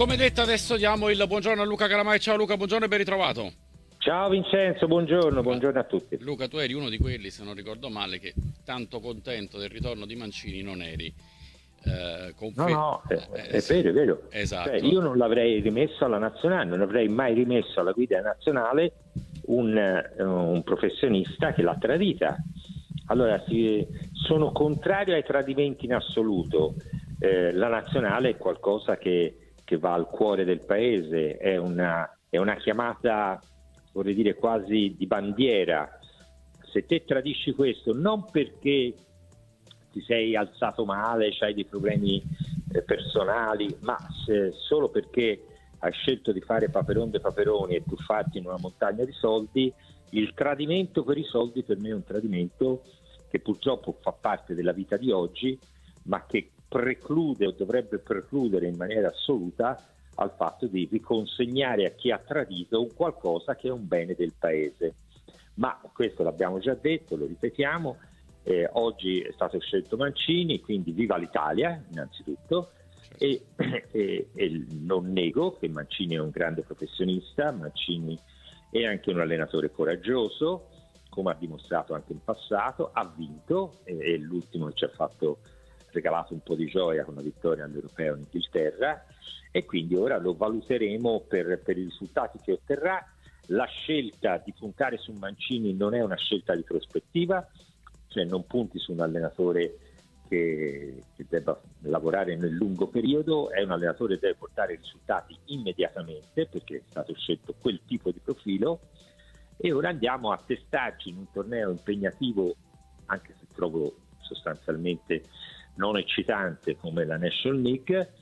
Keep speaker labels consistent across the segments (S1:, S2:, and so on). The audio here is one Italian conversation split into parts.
S1: come detto adesso diamo il buongiorno a Luca Calamai. Ciao Luca, buongiorno e ben ritrovato.
S2: Ciao Vincenzo, buongiorno, buongiorno a tutti.
S1: Luca, tu eri uno di quelli, se non ricordo male, che tanto contento del ritorno di Mancini non eri.
S2: No, no, è
S1: Sì,
S2: vero, è vero. Cioè,
S1: esatto.
S2: io non l'avrei rimesso alla nazionale, non avrei mai rimesso alla guida nazionale un professionista che l'ha tradita. Allora, sono contrario ai tradimenti in assoluto. La nazionale è qualcosa che va al cuore del paese, è una chiamata, vorrei dire, quasi di bandiera. Se te tradisci questo, non perché ti sei alzato male, c'hai dei problemi personali, ma solo perché hai scelto di fare paperon de paperoni e tuffarti in una montagna di soldi, il tradimento per i soldi per me è un tradimento che purtroppo fa parte della vita di oggi, ma che preclude o dovrebbe precludere in maniera assoluta al fatto di riconsegnare a chi ha tradito un qualcosa che è un bene del paese. Ma questo l'abbiamo già detto, lo ripetiamo. Oggi è stato scelto Mancini, quindi viva l'Italia innanzitutto, e non nego che Mancini è un grande professionista, Mancini è anche un allenatore coraggioso, come ha dimostrato anche in passato, ha vinto, e l'ultimo che ci ha regalato un po' di gioia con la vittoria all'Europeo in Inghilterra, e quindi ora lo valuteremo per i risultati che otterrà. La scelta di puntare su Mancini non è una scelta di prospettiva, cioè non punti su un allenatore che debba lavorare nel lungo periodo, è un allenatore che deve portare risultati immediatamente perché è stato scelto quel tipo di profilo, e ora andiamo a testarci in un torneo impegnativo, anche se trovo sostanzialmente non eccitante come la National League,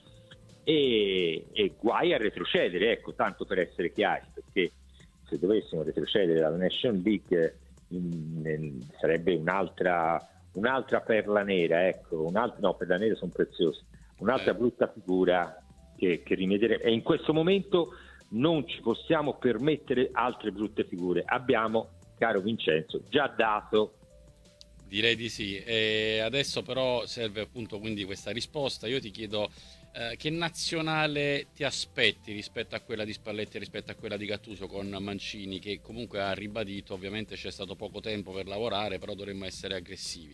S2: e guai a retrocedere, ecco, tanto per essere chiari, perché se dovessimo retrocedere dalla National League sarebbe un'altra perla nera, ecco, no, perla nera sono preziose, un'altra brutta figura che rimediare, e in questo momento non ci possiamo permettere altre brutte figure. Abbiamo, caro Vincenzo, già dato.
S1: Direi di sì. E adesso però serve appunto quindi questa risposta. Io ti chiedo che nazionale ti aspetti rispetto a quella di Spalletti e rispetto a quella di Gattuso con Mancini, che comunque ha ribadito, ovviamente c'è stato poco tempo per lavorare, però dovremmo essere aggressivi.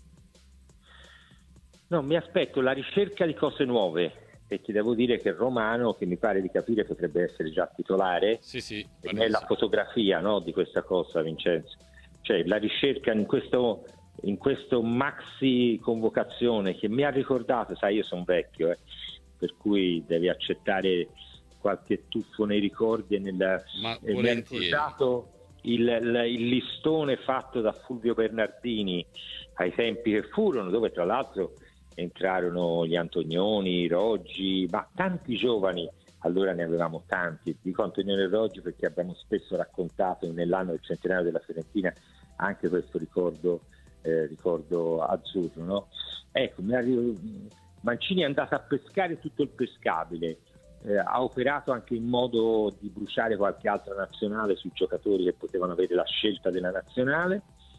S2: No, mi aspetto la ricerca di cose nuove, e ti devo dire che Romano, che mi pare di capire potrebbe essere già titolare,
S1: Sì, sì,
S2: è la fotografia, no, di questa cosa, Vincenzo. Cioè la ricerca in questo maxi convocazione che mi ha ricordato, sai, io sono vecchio, per cui devi accettare qualche tuffo nei ricordi, mi ha ricordato il listone fatto da Fulvio Bernardini ai tempi che furono, dove tra l'altro entrarono gli Antonioni, i Roggi, ma tanti giovani. Allora ne avevamo tanti, dico Antonioni e Roggi perché abbiamo spesso raccontato nell'anno del centenario della Fiorentina anche questo ricordo azzurro, no? Ecco, Mancini è andato a pescare tutto il pescabile, ha operato anche in modo di bruciare qualche altra nazionale sui giocatori che potevano avere la scelta della nazionale,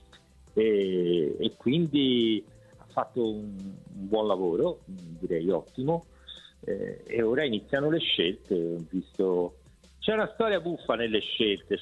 S2: e quindi ha fatto un buon lavoro, direi ottimo, e ora iniziano le scelte. Ho visto, c'è una storia buffa nelle scelte,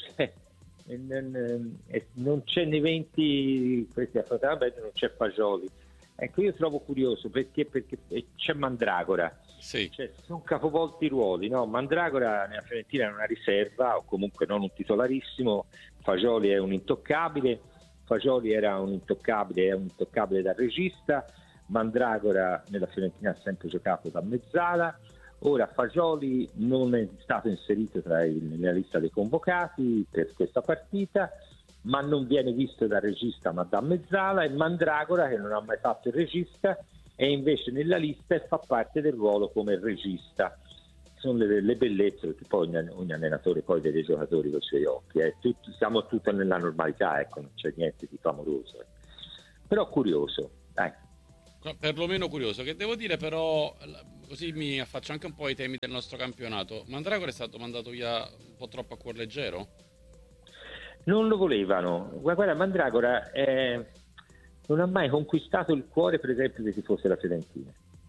S2: non c'è nei 20 questi affrontati, non c'è Fagioli. Ecco, io trovo curioso perché c'è Mandragora,
S1: sì.
S2: Cioè, sono capovolti i ruoli, no? Mandragora nella Fiorentina è una riserva, o comunque non un titolarissimo. Fagioli è un intoccabile, Fagioli era un intoccabile, è un intoccabile da regista. Mandragora nella Fiorentina ha sempre giocato da mezzala. Ora Fagioli non è stato inserito nella lista dei convocati per questa partita, ma non viene visto da regista ma da mezzala, e Mandragora, che non ha mai fatto il regista, è invece nella lista e fa parte del ruolo come regista. Sono le bellezze, perché poi ogni allenatore poi vede i giocatori con i suoi occhi, siamo tutti nella normalità, ecco, non c'è niente di clamoroso, però curioso, dai.
S1: Perlomeno curioso, che devo dire però, così mi affaccio anche un po' ai temi del nostro campionato. Mandragora è stato mandato via un po' troppo a cuor leggero?
S2: Non lo volevano. Guarda, Mandragora non ha mai conquistato il cuore, per esempio, dei tifosi della Fiorentina.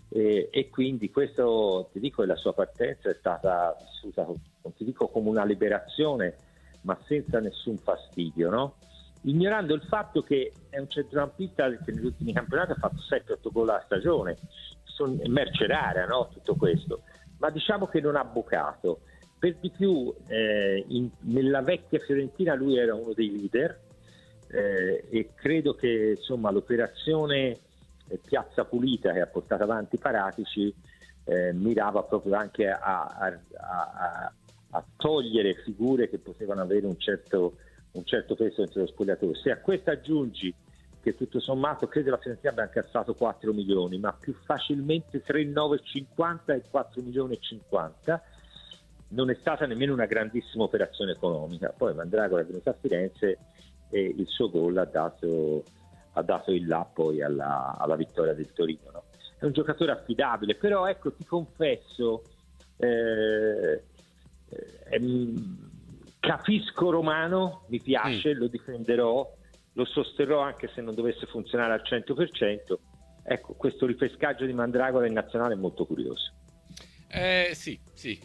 S2: e quindi questo, ti dico, la sua partenza è stata vissuta, non ti dico come una liberazione, ma senza nessun fastidio, no? Ignorando il fatto che è un centrocampista che negli ultimi campionati ha fatto 7-8 gol a stagione, è merce rara, no? Tutto questo, ma diciamo che non ha bucato. Per di più nella vecchia Fiorentina lui era uno dei leader, e credo che insomma l'operazione Piazza Pulita che ha portato avanti Paratici mirava proprio anche a togliere figure che potevano avere un certo peso dentro lo spogliatoio. Se a questo aggiungi che tutto sommato credo la Fiorentina abbia incassato 4 milioni, ma più facilmente 3,950 e 4 milioni e 50, non è stata nemmeno una grandissima operazione economica. Poi Mandragora è venuto a Firenze e il suo gol ha dato il là poi alla vittoria del Torino, no? È un giocatore affidabile, però ecco, ti confesso, capisco Romano, mi piace, lo difenderò, lo sosterrò anche se non dovesse funzionare al 100%. Ecco, questo ripescaggio di Mandragora in nazionale è molto curioso.
S1: Sì,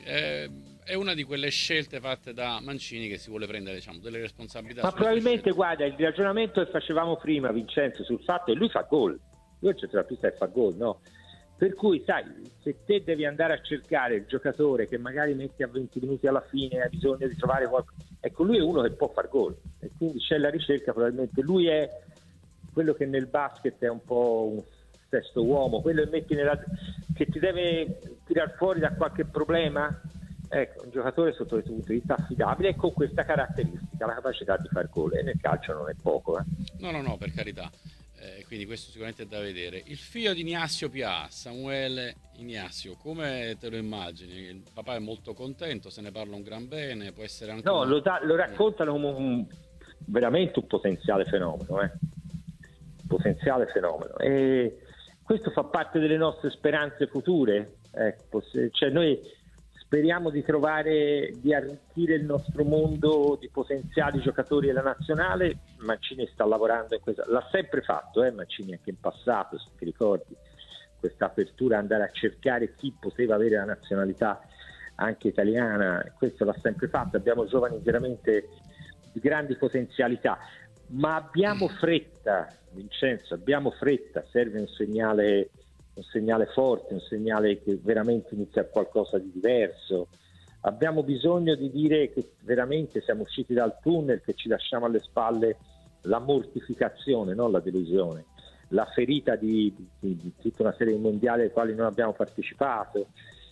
S1: è una di quelle scelte fatte da Mancini che si vuole prendere, diciamo, delle responsabilità.
S2: Ma probabilmente, guarda, il ragionamento che facevamo prima, Vincenzo, sul fatto che lui fa gol, lui è il centrocampista che fa gol, no? Per cui, sai, se te devi andare a cercare il giocatore che magari metti a 20 minuti alla fine e ha bisogno di trovare qualcosa, ecco, lui è uno che può far gol, e quindi c'è la ricerca, probabilmente lui è quello che nel basket è un po' un sesto uomo, quello che metti che ti deve tirar fuori da qualche problema. Ecco, un giocatore sotto questo punto di vista affidabile e con questa caratteristica, la capacità di far gol, e nel calcio non è poco.
S1: No, per carità. Quindi questo sicuramente è da vedere. Il figlio di Ignazio Pià, Samuele Ignazio, come te lo immagini? Il papà è molto contento, se ne parla un gran bene, può essere anche...
S2: No, lo raccontano come veramente un potenziale fenomeno, potenziale fenomeno. E questo fa parte delle nostre speranze future. Ecco, cioè noi speriamo di arricchire il nostro mondo di potenziali giocatori della nazionale. Mancini sta lavorando in questo, l'ha sempre fatto, Mancini anche in passato, se ti ricordi, questa apertura, andare a cercare chi poteva avere la nazionalità anche italiana, questo l'ha sempre fatto. Abbiamo giovani veramente di grandi potenzialità, ma abbiamo fretta, Vincenzo, serve un segnale forte, un segnale che veramente inizia qualcosa di diverso. Abbiamo bisogno di dire che veramente siamo usciti dal tunnel, che ci lasciamo alle spalle la mortificazione, non la delusione, la ferita di tutta una serie di mondiali ai quali non abbiamo partecipato,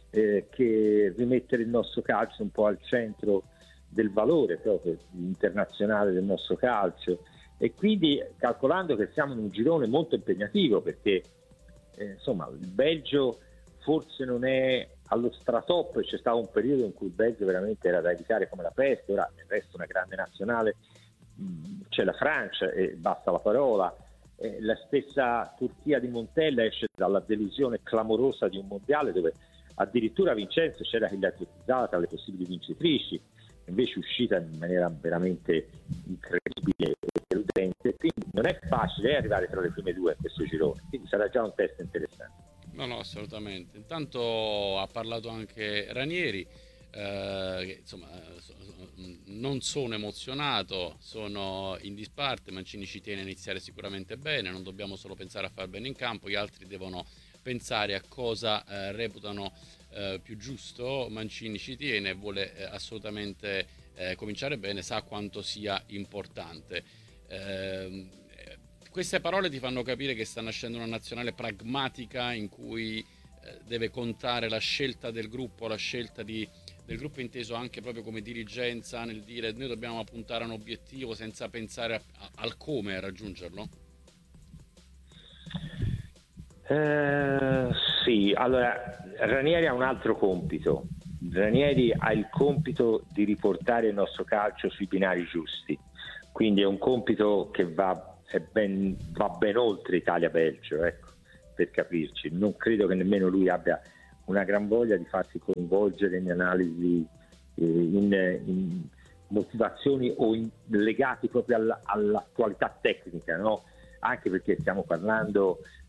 S2: che rimettere il nostro calcio un po' al centro del valore proprio internazionale del nostro calcio, e quindi calcolando che siamo in un girone molto impegnativo, perché insomma il Belgio forse non è allo stratop, c'è stato un periodo in cui il Belgio veramente era da evitare come la peste, ora il resto è una grande nazionale, c'è la Francia e basta la parola, la stessa Turchia di Montella esce dalla delusione clamorosa di un mondiale dove addirittura Vincenzo c'era chi la ipotizzava tra le possibili vincitrici, invece è uscita in maniera veramente incredibile e deludente, quindi non è facile arrivare tra le prime due in questo girone, quindi sarà già un test interessante.
S1: No, assolutamente. Intanto ha parlato anche Ranieri, che insomma non sono emozionato, sono in disparte. Mancini ci tiene a iniziare sicuramente bene, non dobbiamo solo pensare a far bene in campo, gli altri devono pensare a cosa reputano più giusto. Mancini ci tiene, vuole assolutamente cominciare bene, sa quanto sia importante. Queste parole ti fanno capire che sta nascendo una nazionale pragmatica in cui deve contare la scelta del gruppo, la scelta del gruppo inteso anche proprio come dirigenza, nel dire noi dobbiamo puntare a un obiettivo senza pensare al come a raggiungerlo?
S2: Sì, allora Ranieri ha un altro compito. Ranieri ha il compito di riportare il nostro calcio sui binari giusti, quindi è un compito che va ben oltre Italia-Belgio, ecco, per capirci. Non credo che nemmeno lui abbia una gran voglia di farsi coinvolgere in analisi, in motivazioni o legati proprio all'attualità tecnica, no? Anche perché stiamo parlando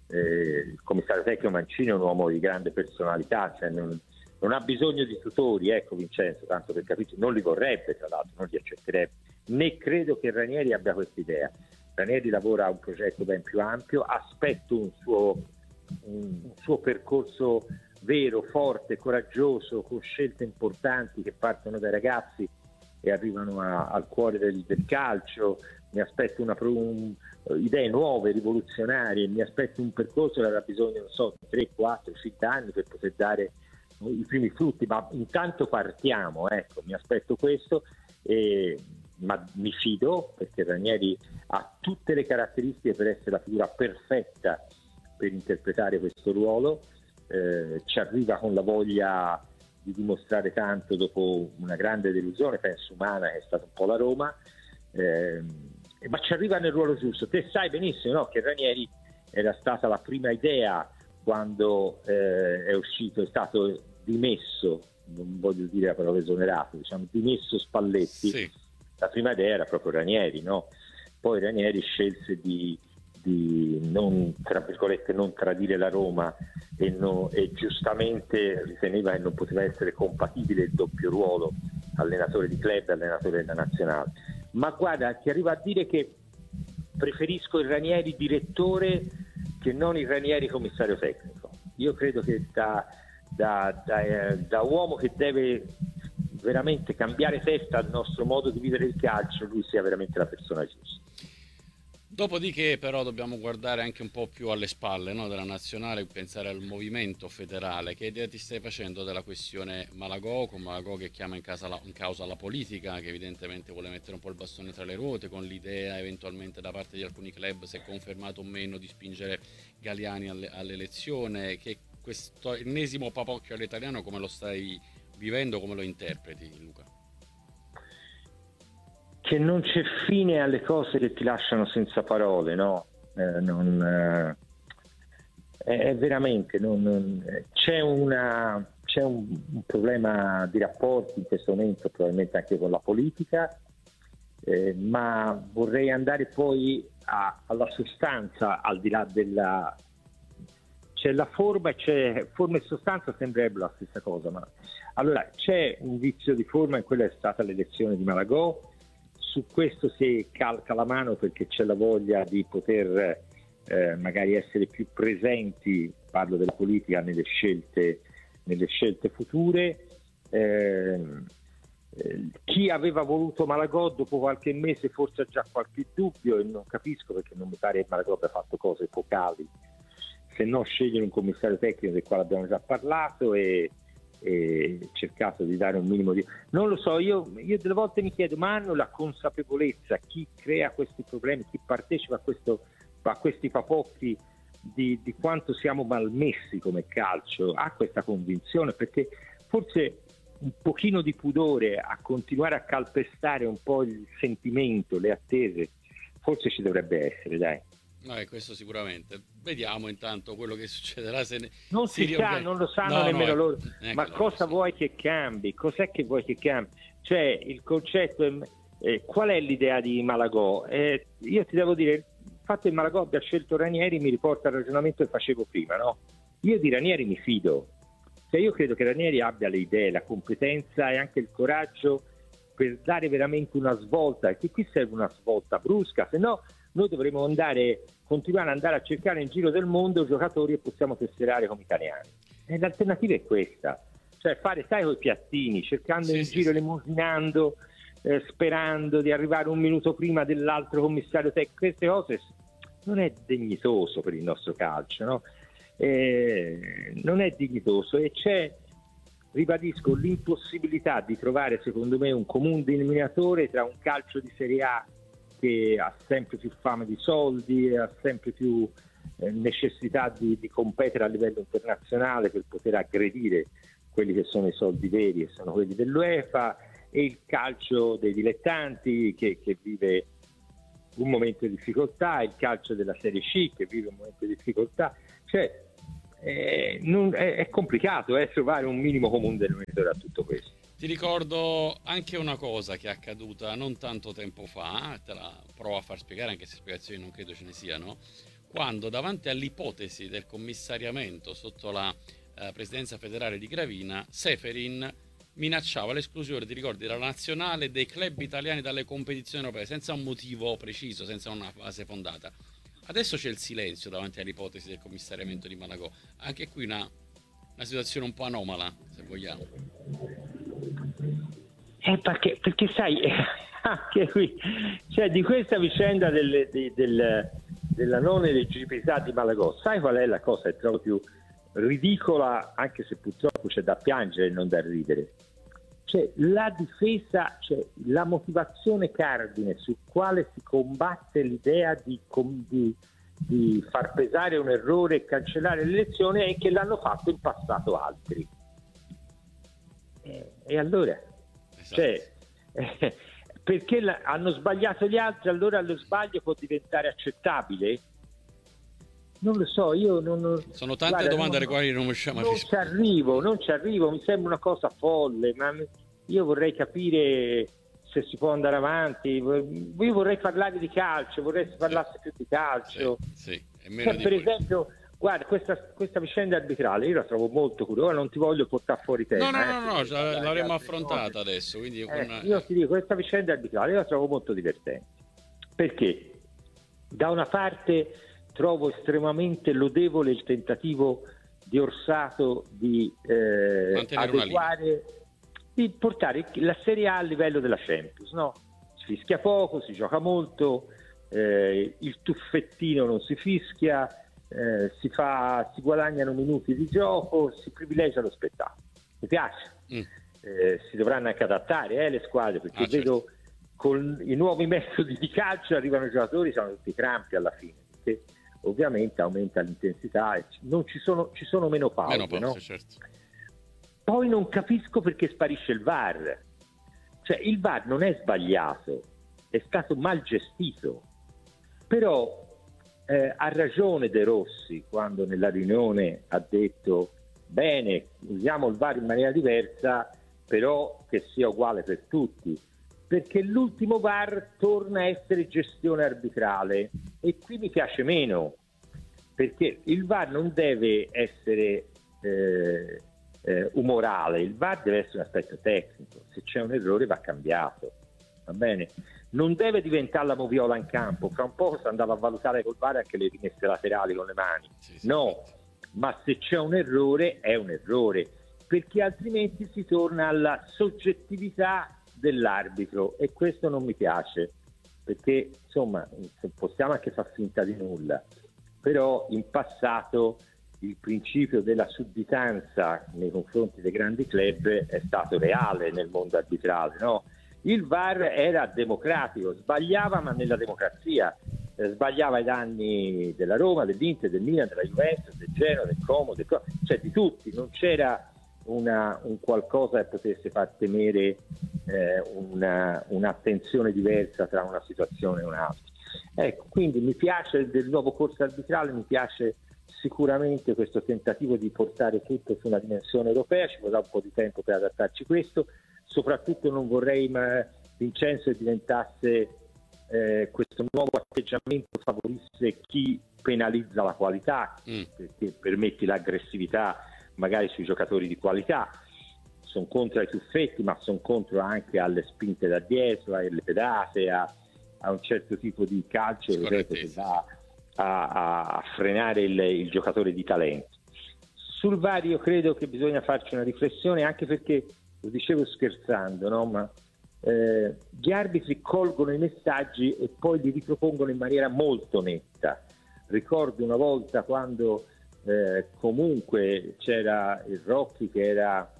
S2: il commissario tecnico Mancini è un uomo di grande personalità, cioè non ha bisogno di tutori, ecco Vincenzo, tanto per capirci, non li vorrebbe, tra l'altro, non li accetterebbe, né credo che Ranieri abbia questa idea. Ranieri lavora a un progetto ben più ampio, aspetto un suo percorso vero, forte, coraggioso, con scelte importanti che partono dai ragazzi e arrivano al cuore del calcio. Mi aspetto idee nuove, rivoluzionarie, mi aspetto un percorso che avrà bisogno, non so, 3, 4, 5 anni per poter dare i primi frutti, ma intanto partiamo, ecco, mi aspetto questo, ma mi fido perché Ranieri ha tutte le caratteristiche per essere la figura perfetta per interpretare questo ruolo, ci arriva con la voglia di dimostrare tanto dopo una grande delusione, penso umana, che è stata un po' la Roma, ma ci arriva nel ruolo giusto. Te sai benissimo, no, che Ranieri era stata la prima idea quando è stato dimesso, non voglio dire la parola esonerato, diciamo dimesso Spalletti, sì. La prima idea era proprio Ranieri, no? Poi Ranieri scelse di non, tra virgolette, non tradire la Roma e giustamente riteneva che non poteva essere compatibile il doppio ruolo, allenatore di club e allenatore della nazionale. Ma guarda, ti arrivo a dire che preferisco il Ranieri direttore che non il Ranieri commissario tecnico. Io credo che da uomo che deve veramente cambiare testa al nostro modo di vivere il calcio, lui sia veramente la persona giusta.
S1: Dopodiché però dobbiamo guardare anche un po' più alle spalle, no, della nazionale, pensare al movimento federale. Che idea ti stai facendo della questione Malagò, con Malagò che chiama in causa la politica, che evidentemente vuole mettere un po' il bastone tra le ruote, con l'idea eventualmente da parte di alcuni club, se confermato o meno, di spingere Galliani all'elezione? Che questo ennesimo papocchio all'italiano come lo stai vivendo, come lo interpreti, Luca?
S2: Che non c'è fine alle cose che ti lasciano senza parole, no? È veramente c'è un problema di rapporti in questo momento, probabilmente anche con la politica, ma vorrei andare poi alla sostanza, al di là della... C'è la forma, forma e sostanza sembrerebbe la stessa cosa, ma allora c'è un vizio di forma in quella è stata l'elezione di Malagò. Su questo si calca la mano perché c'è la voglia di poter magari essere più presenti, parlo della politica, nelle scelte future. Chi aveva voluto Malagò dopo qualche mese forse ha già qualche dubbio e non capisco, perché non mi pare che Malagò abbia fatto cose epocali, se no scegliere un commissario tecnico del quale abbiamo già parlato e cercato di dare un minimo di... Non lo so, io delle volte mi chiedo, ma hanno la consapevolezza chi crea questi problemi, chi partecipa a questi papocchi di quanto siamo malmessi come calcio, ha questa convinzione? Perché forse un pochino di pudore a continuare a calpestare un po' il sentimento, le attese, forse ci dovrebbe essere, dai.
S1: Questo sicuramente. Vediamo intanto quello che succederà.
S2: Non si sa, non lo sanno nemmeno loro. Ma cosa vuoi che cambi? Cos'è che vuoi che cambi? Cioè, il concetto qual è l'idea di Malagò? Il fatto che Malagò abbia scelto Ranieri mi riporta al ragionamento che facevo prima, no? Io di Ranieri mi fido. Cioè, io credo che Ranieri abbia le idee, la competenza e anche il coraggio per dare veramente una svolta, e che qui serve una svolta brusca, se no noi dovremo continuare ad andare a cercare in giro del mondo giocatori che possiamo tesserare come italiani. E l'alternativa è questa, cioè fare, sai, coi piattini, cercando in giro, elemosinando, sperando di arrivare un minuto prima dell'altro commissario tecnico. Queste cose non è dignitoso per il nostro calcio, no? Non è dignitoso, e c'è, ribadisco, l'impossibilità di trovare, secondo me, un comune denominatore tra un calcio di Serie A che ha sempre più fame di soldi, ha sempre più necessità di competere a livello internazionale per poter aggredire quelli che sono i soldi veri, e sono quelli dell'UEFA, e il calcio dei dilettanti che vive un momento di difficoltà, il calcio della Serie C che vive un momento di difficoltà. Cioè è complicato trovare un minimo comune denominatore a tutto questo.
S1: Ti ricordo anche una cosa che è accaduta non tanto tempo fa, te la provo a far spiegare, anche se spiegazioni non credo ce ne siano. quando davanti all'ipotesi del commissariamento sotto la presidenza federale di Gravina, Seferin minacciava l'esclusione, ti ricordi, della nazionale dei club italiani dalle competizioni europee, senza un motivo preciso, senza una base fondata. Adesso c'è il silenzio davanti all'ipotesi del commissariamento di Malagò. Anche qui una situazione un po' anomala, se vogliamo.
S2: Perché sai, anche qui, cioè di questa vicenda della non eleggibilità di Malagò, sai qual è la cosa che trovo più ridicola, anche se purtroppo c'è da piangere e non da ridere? Cioè la difesa, cioè la motivazione cardine sul quale si combatte l'idea di far pesare un errore e cancellare l'elezione è che l'hanno fatto in passato altri. E allora?
S1: Esatto.
S2: Cioè, perché hanno sbagliato gli altri, allora lo sbaglio può diventare accettabile? Non lo so, io non...
S1: Sono tante domande alle quali non riusciamo a rispondere.
S2: Non ci arrivo, mi sembra una cosa folle, ma io vorrei capire se si può andare avanti. Io vorrei parlare di calcio, vorrei che si parlasse più di calcio.
S1: Sì, e meno
S2: per esempio, guarda, questa vicenda arbitrale io la trovo molto curiosa, non ti voglio portare fuori tema.
S1: No, l'avremo affrontata adesso. Quindi
S2: io ti dico, questa vicenda arbitrale io la trovo molto divertente. Perché? Da una parte trovo estremamente lodevole il tentativo di Orsato di adeguare, di portare la Serie A livello della Champions, no? Si fischia poco, si gioca molto, il tuffettino non si fischia, si guadagnano minuti di gioco, si privilegia lo spettacolo. Mi piace. Si dovranno anche adattare le squadre, perché vedo con i nuovi metodi di calcio arrivano i giocatori, sono tutti crampi alla fine, perché ovviamente aumenta l'intensità e ci sono meno pause, no?
S1: Certo.
S2: Poi non capisco perché sparisce il VAR. Cioè il VAR non è sbagliato, è stato mal gestito, però ha ragione De Rossi quando nella riunione ha detto bene, usiamo il VAR in maniera diversa, però che sia uguale per tutti, perché l'ultimo VAR torna a essere gestione arbitrale e qui mi piace meno, perché il VAR non deve essere umorale, il VAR deve essere un aspetto tecnico, se c'è un errore va cambiato, va bene? Non deve diventare la moviola in campo, fra un po' si andava a valutare col VAR anche le rimesse laterali con le mani, no, ma se c'è un errore è un errore, perché altrimenti si torna alla soggettività dell'arbitro e questo non mi piace, perché insomma possiamo anche far finta di nulla, però in passato il principio della sudditanza nei confronti dei grandi club è stato reale nel mondo arbitrale, no? Il VAR era democratico, sbagliava ma nella democrazia, sbagliava ai danni della Roma, dell'Inter, del Milan, della Juventus, del Genoa, del Como, cioè di tutti, non c'era un qualcosa che potesse far temere un'attenzione diversa tra una situazione e un'altra. Ecco, quindi mi piace del nuovo corso arbitrale, mi piace sicuramente questo tentativo di portare tutto su una dimensione europea, ci vorrà un po' di tempo per adattarci questo, soprattutto non vorrei Vincenzo diventasse questo nuovo atteggiamento favorisse chi penalizza la qualità, perché permetti l'aggressività magari sui giocatori di qualità. Sono contro ai tuffetti, ma sono contro anche alle spinte da dietro, alle pedate, a un certo tipo di calcio che va a frenare il giocatore di talento. Sul VAR io credo che bisogna farci una riflessione, anche perché, lo dicevo scherzando, no? Ma gli arbitri colgono i messaggi e poi li ripropongono in maniera molto netta. Ricordo una volta quando comunque c'era il Rocchi che era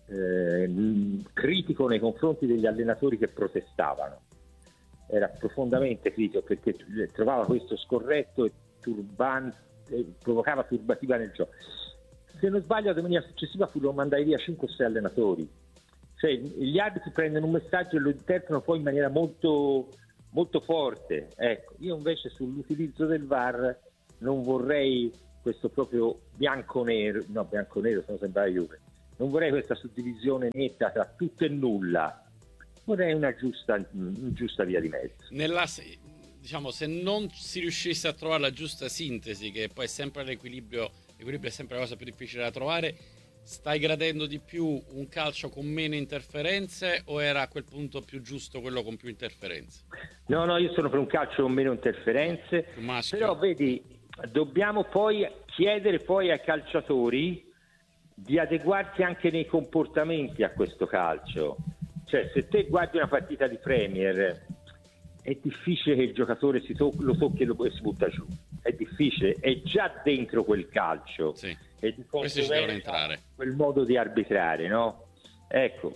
S2: critico nei confronti degli allenatori che protestavano, era profondamente critico perché trovava questo scorretto e provocava turbativa nel gioco. Se non sbaglio la domenica successiva furono mandati via 5 o 6 allenatori, cioè gli arbitri prendono un messaggio e lo interpretano poi in maniera molto, molto forte. Ecco, io invece sull'utilizzo del VAR non vorrei questo proprio bianco-nero, sono sempre Juve, non vorrei questa suddivisione netta tra tutto e nulla, vorrei una giusta via di mezzo.
S1: diciamo, se non si riuscisse a trovare la giusta sintesi, che poi è sempre l'equilibrio è sempre la cosa più difficile da trovare, stai gradendo di più un calcio con meno interferenze o era a quel punto più giusto quello con più interferenze?
S2: No, io sono per un calcio con meno interferenze, però vedi, dobbiamo poi chiedere poi ai calciatori di adeguarsi anche nei comportamenti a questo calcio. Cioè, se te guardi una partita di Premier, è difficile che il giocatore lo tocchi e si butta giù. È difficile, è già dentro quel calcio.
S1: Sì.
S2: E di
S1: questi ci devono entrare.
S2: Quel modo di arbitrare, no? Ecco,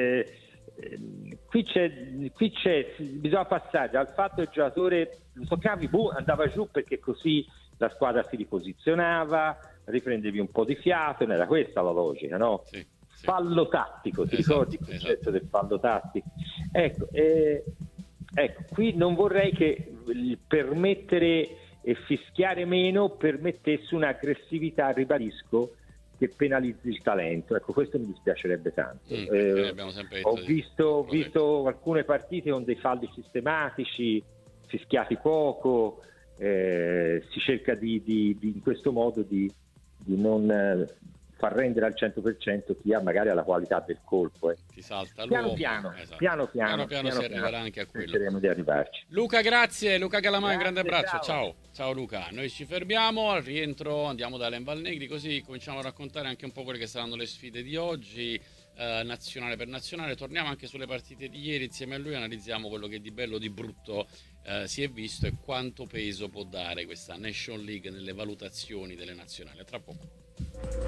S2: qui c'è, bisogna passare dal fatto che il giocatore, non so, andava giù perché così la squadra si riposizionava, riprendevi un po' di fiato, non era questa la logica, no?
S1: Sì.
S2: Fallo tattico, ti ricordi il concetto del fallo tattico? Ecco, qui non vorrei che il permettere e fischiare meno permettesse un'aggressività, ribadisco, che penalizzi il talento. Ecco, questo mi dispiacerebbe tanto.
S1: Abbiamo sempre detto
S2: ho visto alcune partite con dei falli sistematici, fischiati poco, si cerca in questo modo di non far rendere al 100% chi ha magari la qualità del colpo.
S1: Ti salta
S2: piano
S1: piano si arriverà anche a quello.
S2: Cercheremo di arrivarci.
S1: Luca, grazie. Luca Calamai, un grande abbraccio. Ciao Luca. Noi ci fermiamo, al rientro andiamo da Alain Valnegri, così cominciamo a raccontare anche un po' quelle che saranno le sfide di oggi, nazionale per nazionale. Torniamo anche sulle partite di ieri, insieme a lui analizziamo quello che di bello, di brutto si è visto e quanto peso può dare questa Nation League nelle valutazioni delle nazionali. A tra poco.